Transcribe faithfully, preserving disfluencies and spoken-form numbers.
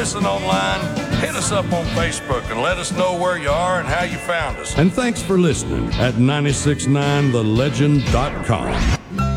listen online, hit us up on Facebook and let us know where you are and how you found us. And thanks for listening at nine six nine the legend dot com.